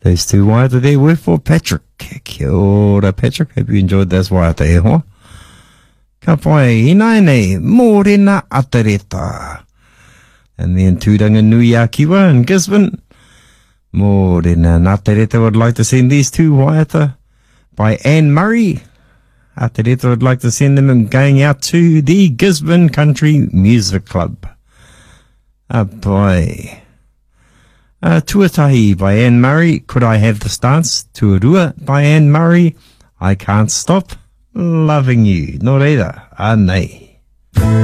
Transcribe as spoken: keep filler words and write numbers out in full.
Those two waiata there were for Patrick. Kia ora, Patrick. Hope you enjoyed those waiata e hoa. Ka pai, inai nei, mōrena atareta. And then Tūranga Nui a Kiwa in Gisborne. Mōrena Atareta would like to send these two waiata by Anne Murray. Atareta would like to send them going out to the Gisborne Country Music Club. Uh, by uh, Tuatahi by Anne Murray. Could I have the stance? Tuarua by Anne Murray. I can't stop loving you. Nō reira, a nei.